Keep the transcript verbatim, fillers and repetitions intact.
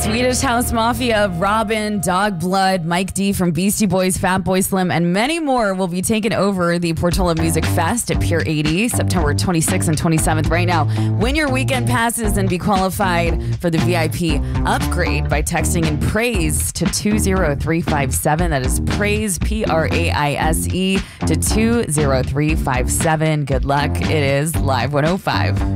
Swedish House Mafia, Robin, Dog Blood, Mike D from Beastie Boys, Fatboy Slim, and many more will be taking over the Portola Music Fest at Pier eighty, September twenty-sixth and twenty-seventh. Right now, win your weekend passes and be qualified for the V I P upgrade by texting in praise to two zero three five seven. That is praise, P R A I S E, to two zero three five seven. Good luck. It is Live one oh five.